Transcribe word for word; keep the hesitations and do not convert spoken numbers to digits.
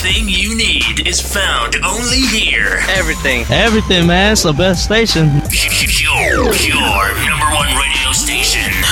Everything you need is found only here. Everything. Everything, man. It's the best station. Your, your number one radio station.